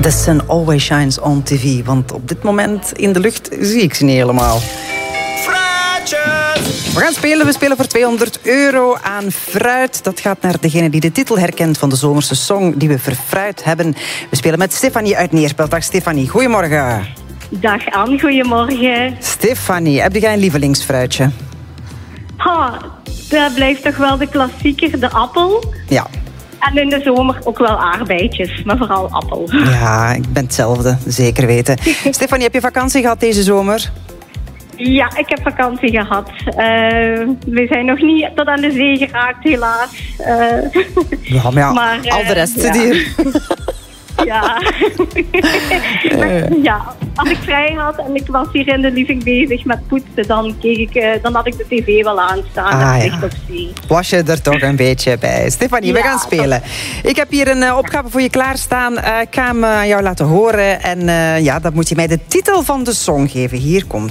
The Sun Always Shines on TV. Want op dit moment in de lucht zie ik ze niet helemaal. We gaan spelen. We spelen voor €200 aan fruit. Dat gaat naar degene die de titel herkent van de zomerse song die we verfruit hebben. We spelen met Stefanie uit Neerspelt. Dag Stefanie, goedemorgen. Dag Anne, goedemorgen. Stefanie, heb jij een lievelingsfruitje? Dat blijft toch wel de klassieker, de appel. Ja. En in de zomer ook wel aardbeidjes, maar vooral appel. Ja, ik ben hetzelfde, zeker weten. Stefanie, heb je vakantie gehad deze zomer? Ja, ik heb vakantie gehad. We zijn nog niet tot aan de zee geraakt, helaas. Ja, maar al de rest zit hier. Ja. Ja, als ik vrij had en ik was hier in de living bezig met poetsen, dan had ik de tv wel aanstaan. Was je er toch een beetje bij. Stefanie, we gaan spelen. Ik heb hier een opgave voor je klaarstaan. Ik ga hem jou laten horen. En dan moet je mij de titel van de song geven. Hier komt